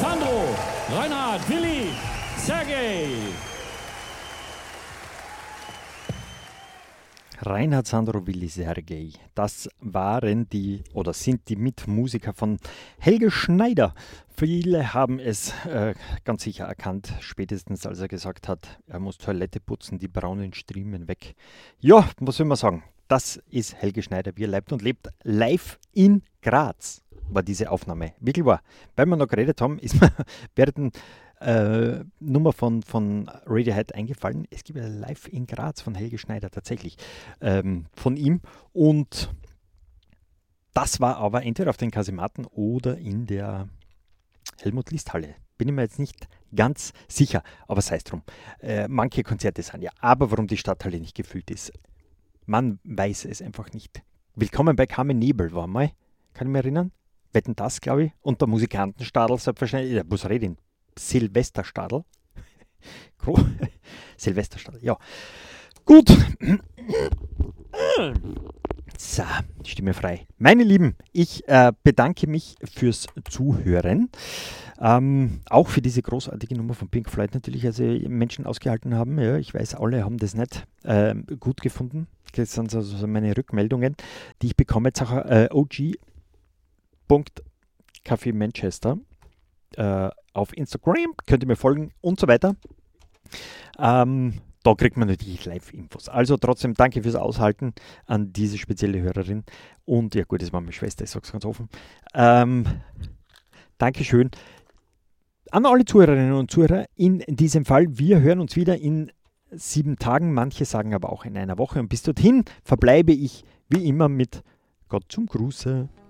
Sandro, Reinhard, Willi, Sergej. Reinhard, Sandro, Willi, Sergej. Das waren die oder sind die Mitmusiker von Helge Schneider. Viele haben es ganz sicher erkannt, spätestens als er gesagt hat, er muss Toilette putzen, die braunen Striemen weg. Ja, was soll man sagen? Das ist Helge Schneider, wie er lebt und lebt live in Graz. War diese Aufnahme. Wirklich wahr. Weil wir noch geredet haben, ist mir während Nummer von Radiohead eingefallen. Es gibt ja live in Graz von Helge Schneider tatsächlich von ihm. Und das war aber entweder auf den Kasematen oder in der Helmut-List-Halle. Bin ich mir jetzt nicht ganz sicher, aber sei es drum. Manche Konzerte sind ja. Aber warum die Stadthalle nicht gefüllt ist, man weiß es einfach nicht. Willkommen bei Carmen Nebel war mal. Kann ich mich erinnern? Wetten das, glaube ich. Und der Musikantenstadel, selbstverständlich. Was rede ich? Silvesterstadel. Silvesterstadel, ja. Gut. So, Stimme frei. Meine Lieben, ich bedanke mich fürs Zuhören. Auch für diese großartige Nummer von Pink Floyd natürlich, also Menschen ausgehalten haben. Ja, ich weiß, alle haben das nicht gut gefunden. Das sind also meine Rückmeldungen, die ich bekomme. Jetzt auch og.café Manchester auf Instagram, könnt ihr mir folgen und so weiter. Da kriegt man natürlich Live-Infos. Also trotzdem danke fürs Aushalten an diese spezielle Hörerin. Und ja gut, das war meine Schwester, ich sage es ganz offen. Dankeschön an alle Zuhörerinnen und Zuhörer in diesem Fall. Wir hören uns wieder in 7 Tagen, manche sagen aber auch in einer Woche. Und bis dorthin verbleibe ich wie immer mit Gott zum Gruße.